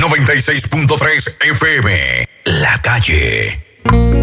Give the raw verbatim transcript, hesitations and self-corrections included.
noventa y seis punto tres F M. La Calle.